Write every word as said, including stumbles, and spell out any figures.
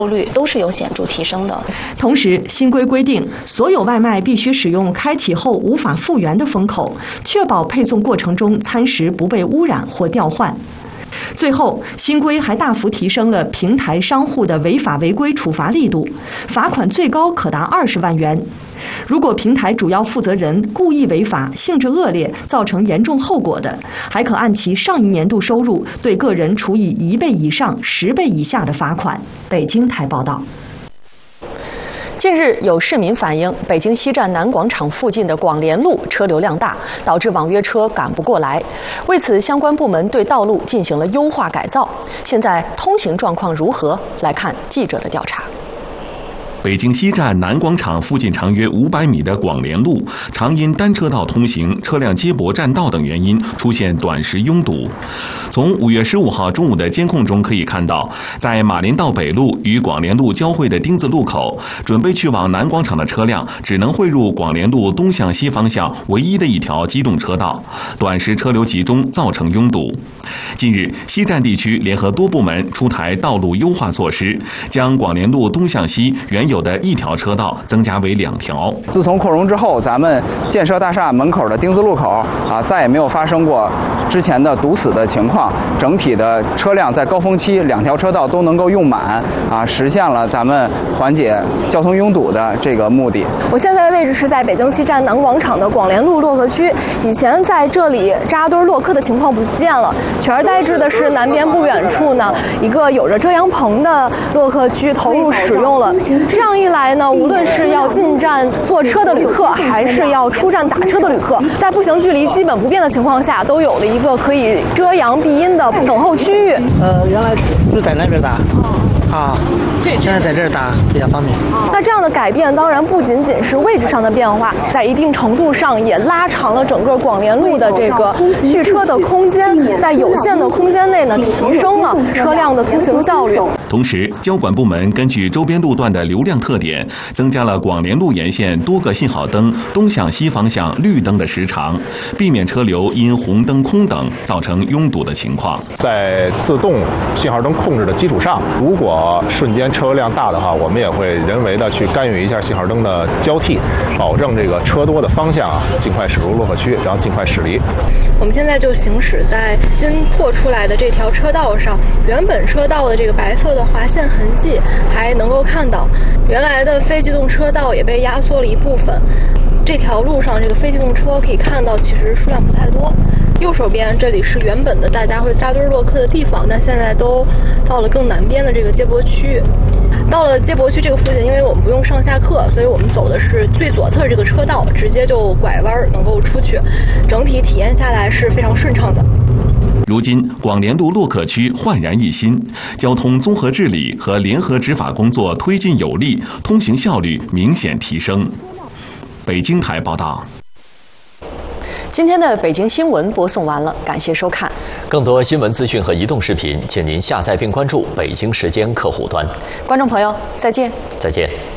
率都是有显著提升的。 同时，新规规定，所有外卖必须使用开启后无法复原的封口，确保配送过程中餐食不被污染或调换。最后，新规还大幅提升了平台商户的违法违规处罚力度，罚款最高可达二十万元。如果平台主要负责人故意违法、性质恶劣、造成严重后果的，还可按其上一年度收入对个人处以一倍以上十倍以下的罚款。北京台报道。 近日，有市民反映，北京西站南广场附近的广联路车流量大，导致网约车赶不过来。为此，相关部门对道路进行了优化改造。现在通行状况如何？来看记者的调查。 北京西站南广场附近长约五百米的广联路，常因单车道通行、车辆接驳占道等原因出现短时拥堵。从五月十五号中午的监控中可以看到，在马林道北路与广联路交汇的丁字路口，准备去往南广场的车辆只能汇入广联路东向西方向唯一的一条机动车道，短时车流集中，造成拥堵。近日，西站地区联合多部门出台道路优化措施，将广联路东向西原有的一条车道增加为两条。 自从扩容之后，咱们建设大厦门口的丁字路口啊，再也没有发生过之前的堵死的情况。整体的车辆在高峰期两条车道都能够用满啊，实现了咱们缓解交通拥堵的这个目的。 我现在的位置是在北京西站南广场的广联路洛克区，以前在这里扎堆落客的情况不见了，取而代之的是南边不远处呢一个有着遮阳棚的洛克区投入使用了。这样一来呢，无论是要进站坐车的旅客，还是要出站打车的旅客，在步行距离基本不变的情况下，都有了一个可以遮阳避阴的等候区域。 呃，原来是在那边打。啊，现在在这儿打比较方便。 那这样的改变当然不仅仅是位置上的变化，在一定程度上也拉长了整个广联路的这个蓄车的空间，在有限的空间内呢，提升了车辆的通行效率。 同时，交管部门根据周边路段的流量特点，增加了广联路沿线多个信号灯东向西方向绿灯的时长，避免车流因红灯空等造成拥堵的情况。 在自动信号灯控制的基础上，如果瞬间车流量大的话，我们也会人为的去干预一下信号灯的交替，保证这个车多的方向啊尽快驶入洛克区，然后尽快驶离。 我们现在就行驶在新破出来的这条车道上，原本车道的这个白色的划线痕迹还能够看到，原来的非机动车道也被压缩了一部分。这条路上这个非机动车可以看到其实数量不太多。右手边这里是原本的大家会扎堆落客的地方，但现在都到了更南边的这个接驳区。到了接驳区这个附近，因为我们不用上下客，所以我们走的是最左侧这个车道，直接就拐弯能够出去，整体体验下来是非常顺畅的。 如今，广联路洛克区焕然一新，交通综合治理和联合执法工作推进有力，通行效率明显提升。北京台报道。 今天的北京新闻播送完了，感谢收看。 更多新闻资讯和移动视频，请您下载并关注北京时间客户端。 观众朋友，再见。 再见。